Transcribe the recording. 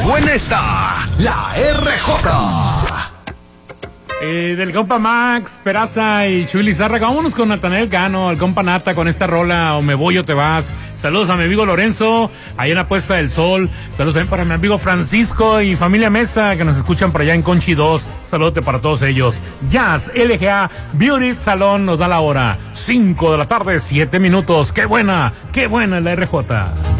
Buena está la RJ. Del compa Max, Peraza y Chuy Lizárraga, vámonos con Natanael Cano, el compa Nata con esta rola, o me voy o te vas. Saludos a mi amigo Lorenzo, ahí en la Puesta del Sol. Saludos también para mi amigo Francisco y familia Mesa, que nos escuchan por allá en Conchi 2. Saludos para todos ellos. Jazz, LGA, Beauty Salón nos da la hora. 5 de la tarde, 7 minutos. ¡Qué buena es la RJ!